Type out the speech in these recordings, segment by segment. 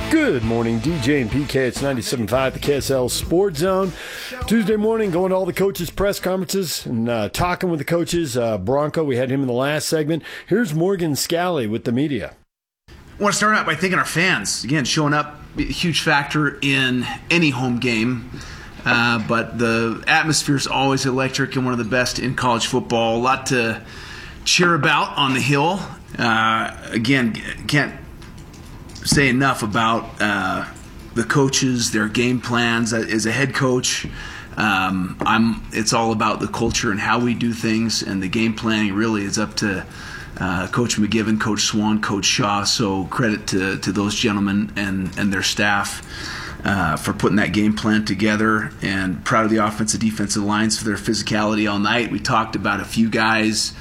Good morning, DJ and PK. It's 97.5, the KSL Sports Zone. Tuesday morning, going to all the coaches' press conferences and talking with the coaches. Bronco, we had him in the last segment. Here's Morgan Scally with the media. I want to start out by thanking our fans. Again, showing up, a huge factor in any home game. But the atmosphere is always electric and one of the best in college football. A lot to cheer about on the Hill. Again, can't say enough about the coaches, their game plans. As a head coach, it's all about the culture and how we do things, and the game planning really is up to Coach McGiven, Coach Swan, Coach Shaw. So credit to those gentlemen and their staff for putting that game plan together, and proud of the offensive defensive lines for their physicality all night. We talked about a few guys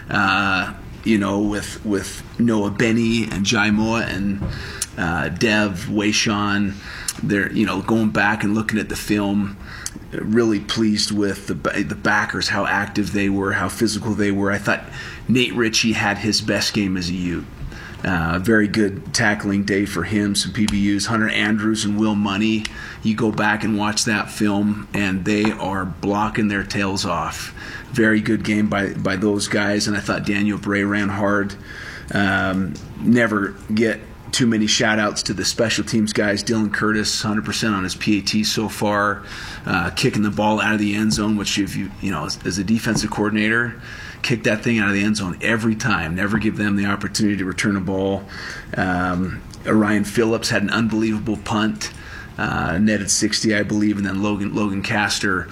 with Noah Benny and Jai Moa and Dev, Wayshawn. They're, going back and looking at the film, really pleased with the backers, how active they were, how physical they were. I thought Nate Ritchie had his best game as a Ute. Very good tackling day for him, some PBUs. Hunter Andrews and Will Money, you go back and watch that film, and they are blocking their tails off. Very good game by those guys, and I thought Daniel Bray ran hard. Never get too many shout-outs to the special teams guys. Dylan Curtis, 100% on his PAT so far, kicking the ball out of the end zone, which if you as a defensive coordinator, kick that thing out of the end zone every time. Never give them the opportunity to return a ball. Orion Phillips had an unbelievable punt, netted 60, I believe, and then Logan Castor,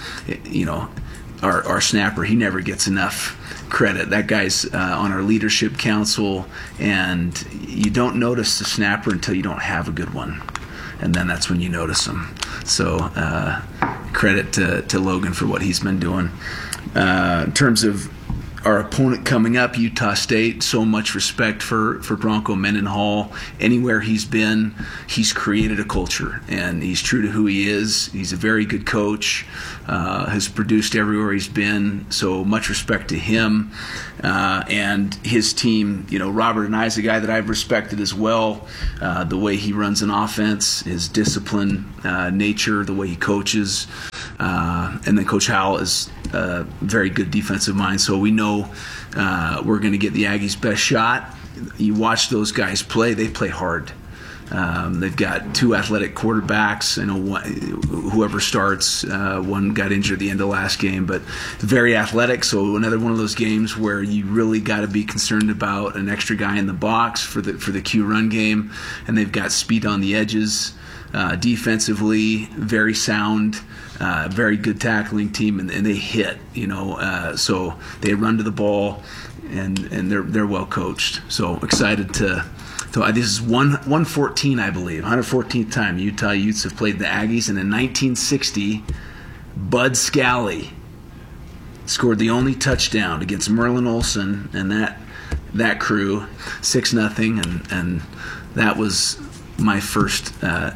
our snapper, he never gets enough credit. That guy's on our leadership council, and you don't notice the snapper until you don't have a good one, and then that's when you notice him. So credit to Logan for what he's been doing. In terms of our opponent coming up, Utah State, so much respect for Bronco Mendenhall. Anywhere he's been, he's created a culture, and he's true to who he is. He's a very good coach, has produced everywhere he's been, so much respect to him. And his team, Robert and I is a guy that I've respected as well. The way he runs an offense, his discipline, nature, the way he coaches. And then Coach Howell is a very good defensive mind, so we know we're going to get the Aggies' best shot. You watch those guys play; they play hard. They've got two athletic quarterbacks. Whoever starts, one got injured at the end of last game, but very athletic. So another one of those games where you really got to be concerned about an extra guy in the box for the Q run game, and they've got speed on the edges. Defensively, very sound, very good tackling team, and they hit. So they run to the ball, and they're well coached. So excited to. So this is 114, I believe, 114th time Utah Utes have played the Aggies, and in 1960, Bud Scally scored the only touchdown against Merlin Olsen and that crew, 6-0, and that was my first.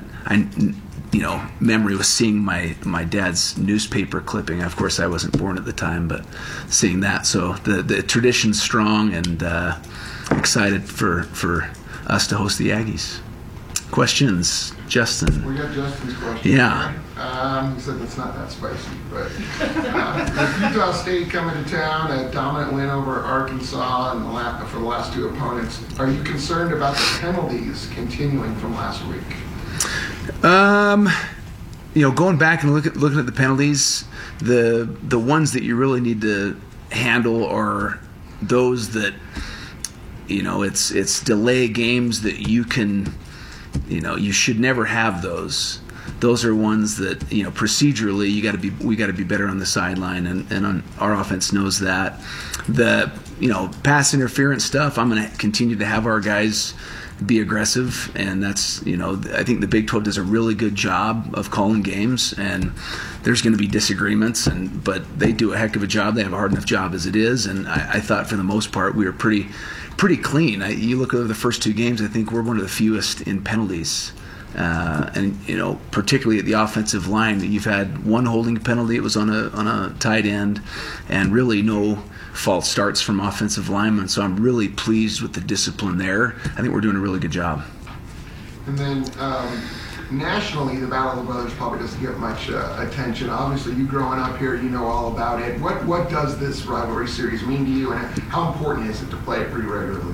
Memory was seeing my dad's newspaper clipping. Of course, I wasn't born at the time, but seeing that. So the tradition's strong, and excited for us to host the Aggies. Questions, Justin? We got Justin's question. Yeah. He said that's not that spicy, but with Utah State coming to town, a dominant win over Arkansas for the last two opponents, are you concerned about the penalties continuing from last week? Going back and looking at the penalties, the ones that you really need to handle are those that, it's delay games that you can, you should never have those. Those are ones that, procedurally we got to be better on the sideline, and our offense knows that. The pass interference stuff, I'm going to continue to have our guys be aggressive, and that's, I think the Big 12 does a really good job of calling games, and there's going to be disagreements, but they do a heck of a job. They have a hard enough job as it is, and I thought for the most part we were pretty clean. You look over the first two games, I think we're one of the fewest in penalties. And particularly at the offensive line, you've had one holding penalty. It was on a tight end, and really no false starts from offensive linemen. So I'm really pleased with the discipline there. I think we're doing a really good job. And then nationally, the Battle of the Brothers probably doesn't get much attention. Obviously, you growing up here, you know all about it. What does this rivalry series mean to you, and how important is it to play it pretty regularly?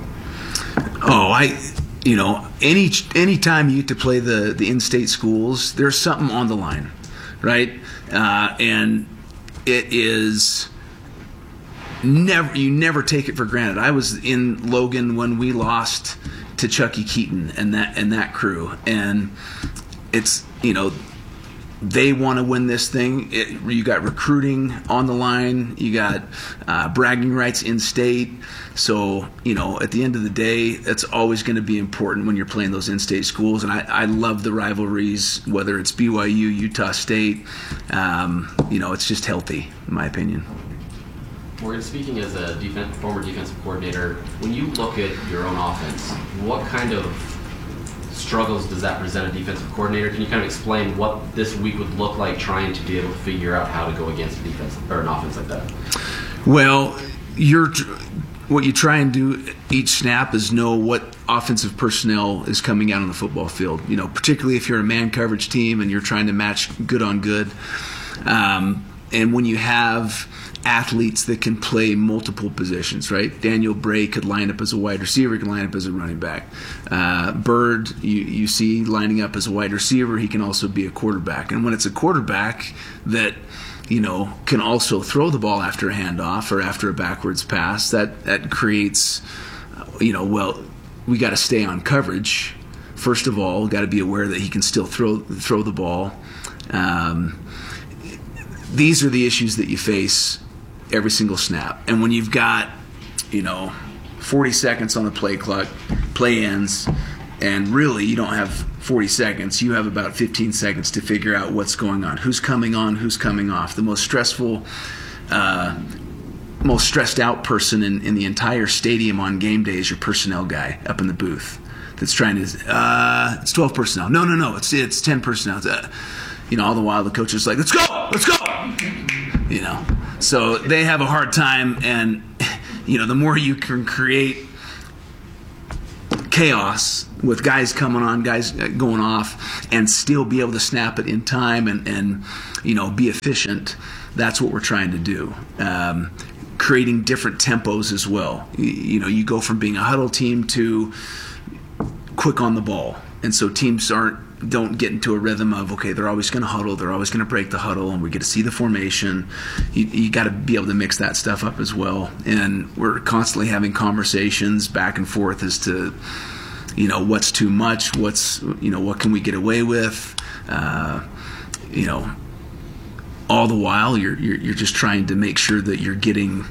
Any time you get to play the in-state schools, there's something on the line, right? And it is you never take it for granted. I was in Logan when we lost to Chucky Keaton and that crew, and it's they want to win this thing. You got recruiting on the line. You got bragging rights in state. So, at the end of the day, that's always going to be important when you're playing those in-state schools. And I love the rivalries, whether it's BYU, Utah State. It's just healthy, in my opinion. Morgan, speaking as a former defensive coordinator, when you look at your own offense, what kind of struggles does that present a defensive coordinator? Can you kind of explain what this week would look like trying to be able to figure out how to go against a defense or an offense like that? Well, what you try and do each snap is know what offensive personnel is coming out on the football field. Particularly if you're a man coverage team and you're trying to match good on good. And when you have athletes that can play multiple positions, right? Daniel Bray could line up as a wide receiver, can line up as a running back. Bird, you see lining up as a wide receiver, he can also be a quarterback. And when it's a quarterback that can also throw the ball after a handoff or after a backwards pass, that creates, we got to stay on coverage. First of all, got to be aware that he can still throw the ball. These are the issues that you face every single snap. And when you've got, 40 seconds on the play clock, play ends, and really you don't have 40 seconds, you have about 15 seconds to figure out what's going on, who's coming on, who's coming off. The most stressful, most stressed out person in the entire stadium on game day is your personnel guy up in the booth that's trying to, it's 12 personnel. No, it's 10 personnel. All the while the coach is like, let's go. So they have a hard time, and the more you can create chaos with guys coming on, guys going off, and still be able to snap it in time and be efficient, that's what we're trying to do. Creating different tempos as well. You go from being a huddle team to quick on the ball, and so teams don't get into a rhythm of, okay, they're always going to huddle, they're always going to break the huddle, and we get to see the formation. You got to be able to mix that stuff up as well. And we're constantly having conversations back and forth as to, what's too much, what can we get away with, all the while you're just trying to make sure that you're getting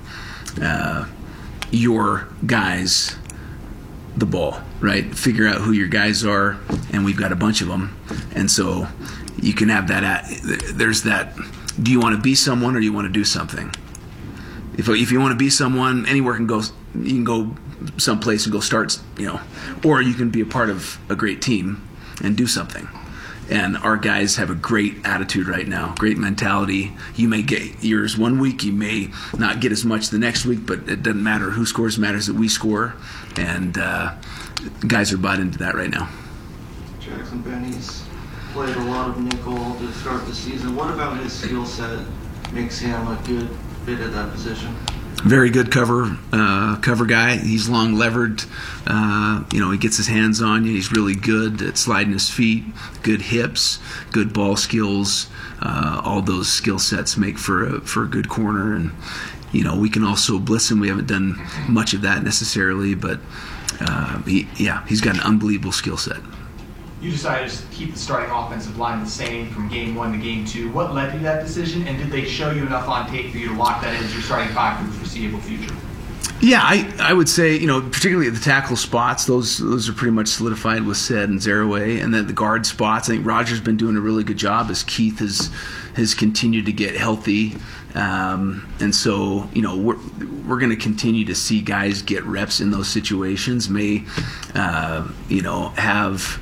your guys the ball, right? Figure out who your guys are, and we've got a bunch of them. And so you can have that, there's that, do you want to be someone or do you want to do something? If you want to be someone, anywhere you can go someplace and go start, or you can be a part of a great team and do something. And our guys have a great attitude right now, great mentality. You may get yours one week, you may not get as much the next week, but it doesn't matter who scores, it matters that we score. And guys are bought into that right now. Jackson Benny's played a lot of nickel to start the season. What about his skill set makes him a good fit at that position? Very good cover guy. He's long levered. He gets his hands on you. He's really good at sliding his feet, good hips, good ball skills. All those skill sets make for a good corner. And we can also blitz him. We haven't done much of that necessarily, but he's got an unbelievable skill set. You decided to keep the starting offensive line the same from game 1 to game 2. What led to that decision, and did they show you enough on tape for you to lock that in as your starting five for the foreseeable future? Yeah, I would say, particularly at the tackle spots, those are pretty much solidified with Sed and Zaraway. And then the guard spots, I think Roger's been doing a really good job as Keith has continued to get healthy. And so, we're going to continue to see guys get reps in those situations, have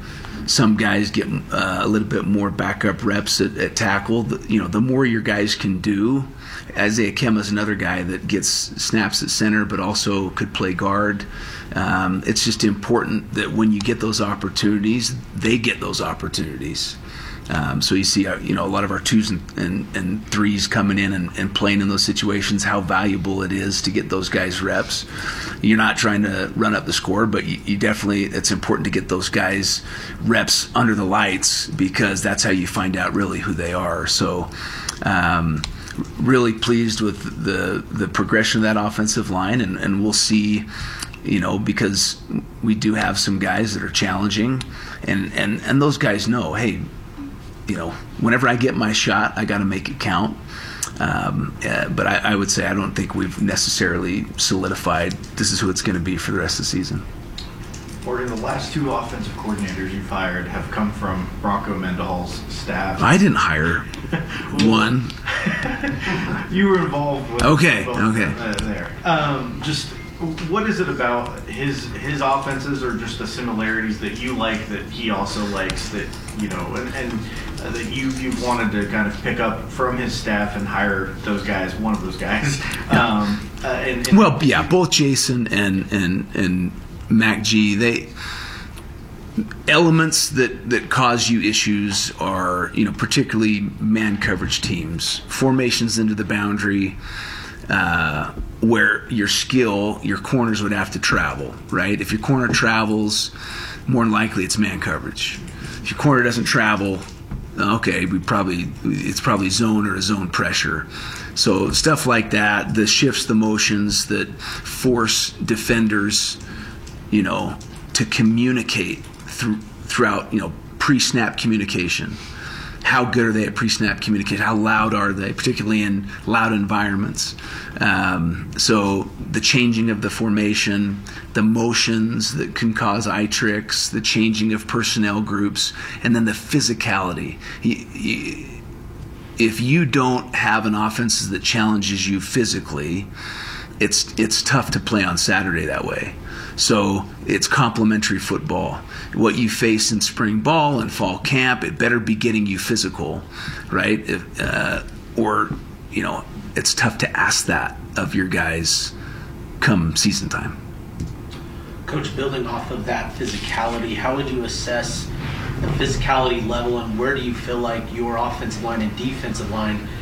some guys get a little bit more backup reps at tackle. The more your guys can do. Isaiah Kemba is another guy that gets snaps at center, but also could play guard. It's just important that when you get those opportunities, they get those opportunities. So you see, a lot of our 2s and 3s coming in and playing in those situations, how valuable it is to get those guys reps. You're not trying to run up the score, but you definitely, it's important to get those guys reps under the lights, because that's how you find out really who they are. So really pleased with the progression of that offensive line, and we'll see, because we do have some guys that are challenging, and those guys know, hey, whenever I get my shot, I got to make it count. But I would say I don't think we've necessarily solidified this is who it's going to be for the rest of the season. Morgan, the last 2 offensive coordinators you've hired have come from Bronco Mendenhall's staff. I didn't hire one. You were involved with Okay. There. Just what is it about his offenses, or just the similarities that you like that he also likes, that and that you've wanted to kind of pick up from his staff and hire those guys, one of those guys? Both Jason and Mac G, elements that cause you issues are, particularly man coverage teams, formations into the boundary, where your corners would have to travel, right? If your corner travels, more than likely it's man coverage. If your corner doesn't travel, okay, it's probably zone or a zone pressure. So stuff like that, the shifts, the motions that force defenders, to communicate throughout, pre-snap communication. How good are they at pre-snap communication? How loud are they, particularly in loud environments? So the changing of the formation, the motions that can cause eye tricks, the changing of personnel groups, and then the physicality. If you don't have an offense that challenges you physically, it's tough to play on Saturday that way. So it's complementary football. What you face in spring ball and fall camp, it better be getting you physical, right? It's tough to ask that of your guys come season time. Coach, building off of that physicality, how would you assess the physicality level, and where do you feel like your offensive line and defensive line